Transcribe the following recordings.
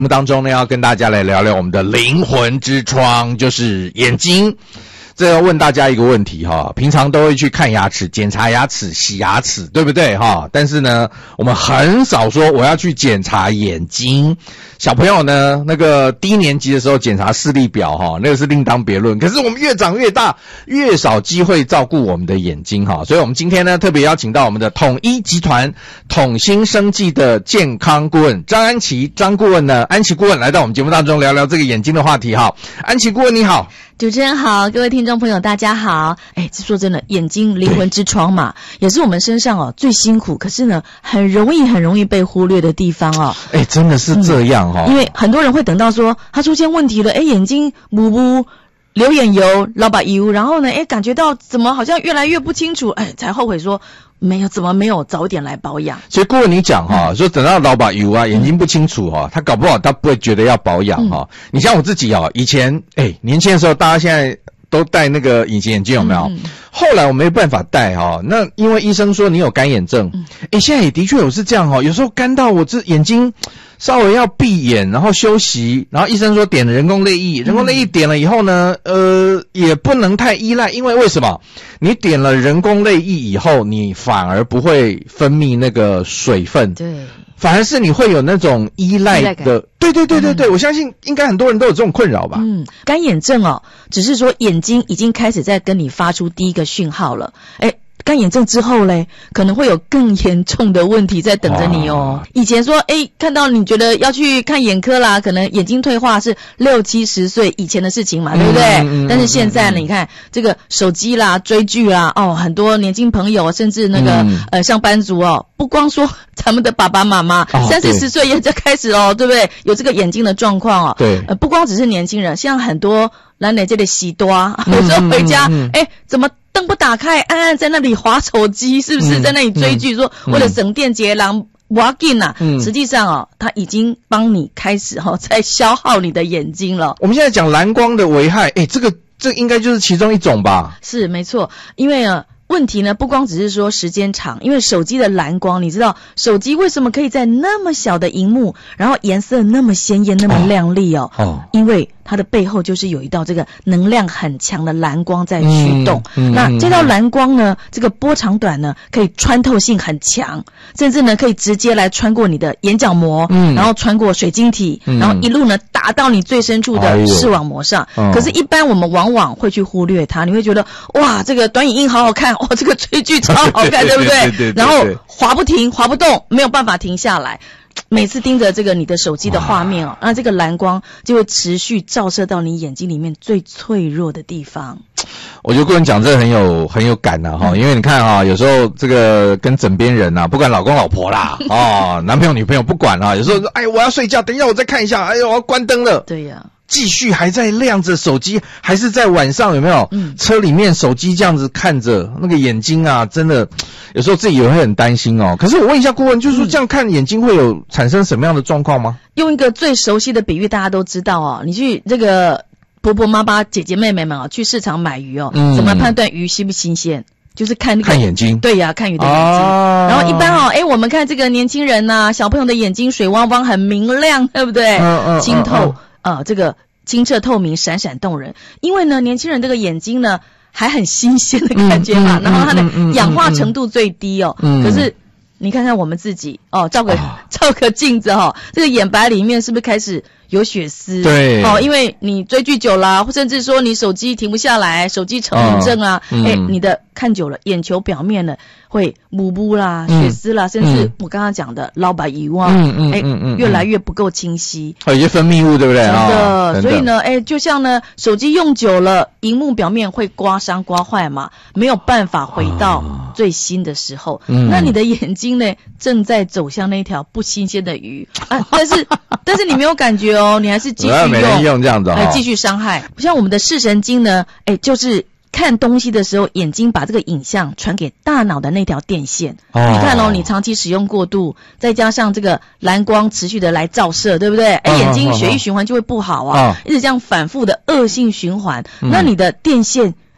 节目当中呢，要跟大家来聊聊我们的灵魂之窗，就是眼睛。这要问大家一个问题哈，平常都会去看牙齿、检查牙齿、洗牙齿，对不对哈？但是呢，我们很少说我要去检查眼睛。小朋友呢，那个低年级的时候检查视力表哈，那个是另当别论。可是我们越长越大，越少机会照顾我们的眼睛哈。所以我们今天呢，特别邀请到我们的统一集团统新生技的健康顾问张安琪张顾问呢，安琪顾问来到我们节目当中聊聊这个眼睛的话题哈。安琪顾问你好。 主持人好，各位听众朋友大家好。说真的，眼睛灵魂之窗嘛，也是我们身上最辛苦，可是呢很容易被忽略的地方哦。 真的是这样因为很多人会等到说他出现问题了，眼睛模糊、流眼油、老把油，然后呢感觉到怎么好像越来越不清楚，才后悔说怎么没有早点来保养。 其实顾问你讲说等到老把油眼睛不清楚他搞不好他不会觉得要保养你像我自己以前年轻的时候，大家现在都戴那个隐形眼镜有没有？后来我没办法戴那因为医生说你有干眼症。现在也的确有是这样有时候干到我这眼睛稍微要闭眼，然后休息，然后医生说点了人工泪液，人工泪液点了以后呢，也不能太依赖，因为什么？你点了人工泪液以后，你反而不会分泌那个水分， 对， 反而是你会有那种依赖的，对，我相信应该很多人都有这种困扰吧。 干眼症只是说眼睛已经开始在跟你发出第一个讯号了，干眼症之后嘞，可能会有更严重的问题在等着你以前说看到你觉得要去看眼科啦，可能眼睛退化是60、70岁以前的事情嘛，对不对？但是现在呢，你看这个手机啦、追剧啦，很多年轻朋友甚至那个上班族不光说咱们的爸爸妈妈30、40岁也在开始对不对？有这个眼睛的状况对， 不光只是年轻人，像很多咱这里喜多有时候回家怎么灯不打开，暗暗在那里滑手机，是不是在那里追剧？说为了省电节能不要紧啊，实际上它已经帮你开始在消耗你的眼睛了。 我们现在讲蓝光的危害，这应该就是其中一种吧？ 是没错，因为问题呢，不光只是说时间长，因为手机的蓝光，你知道手机为什么可以在那么小的萤幕，然后颜色那么鲜艳、那么亮丽因为它的背后就是有一道这个能量很强的蓝光在驱动。那这道蓝光呢，这个波长短呢，可以穿透性很强，甚至呢可以直接来穿过你的眼角膜，然后穿过水晶体，然后一路呢打到你最深处的视网膜上。可是，一般我们往往会去忽略它，你会觉得哇，这个短影音好好看，这个追剧超好看，对不对？然后滑不停，滑不动，没有办法停下来。每次盯着这个你的手机的画面那这个蓝光就会持续照射到你眼睛里面最脆弱的地方。 我觉得顾问讲这很有感因为你看有时候这个跟枕边人不管老公老婆啦男朋友女朋友不管有时候我要睡觉，等一下我再看一下，我要关灯了。 对呀。 继续还在亮着手机，还是在晚上有没有？车里面手机这样子看着，那个眼睛真的有时候自己也会很担心可是我问一下顾问，就是说这样看眼睛会有产生什么样的状况吗？ 用一个最熟悉的比喻，大家都知道你去这个婆婆妈妈姐姐妹妹们去市场买鱼怎么判断鱼新不新鲜？就是看那个看眼睛。 对呀，看鱼的眼睛。然后一般我们看这个年轻人小朋友的眼睛水汪汪很明亮，对不对？清透这个清澈透明，闪闪动人。因为呢，年轻人这个眼睛呢还很新鲜的感觉嘛，然后它的氧化程度最低可是你看看我们自己照个镜子这个眼白里面是不是开始有血丝？ 对因为你追剧久啦，甚至说你手机停不下来，手机成瘾症你的看久了眼球表面呢会模啦、血丝啦，甚至我刚刚讲的老把遗忘越来越不够清晰， 有些分泌物，对不对？ 真的，所以呢就像呢手机用久了，萤幕表面会刮伤刮坏嘛，没有办法回到最新的时候。那你的眼睛呢正在走向那条不新鲜的鱼但是你没有感觉你还是继续用这样子继续伤害。像我们的视神经呢就是看东西的时候，眼睛把这个影像传给大脑的那条电线。你看你长期使用过度，再加上这个蓝光持续的来照射，对不对？眼睛血液循环就会不好一直这样反复的恶性循环。那你的电线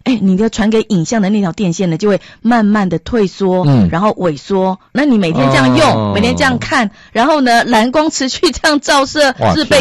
你的传给影像的那条电线呢，就会慢慢的退缩，然后萎缩。那你每天这样用，每天这样看，然后呢，蓝光持续这样照射，是被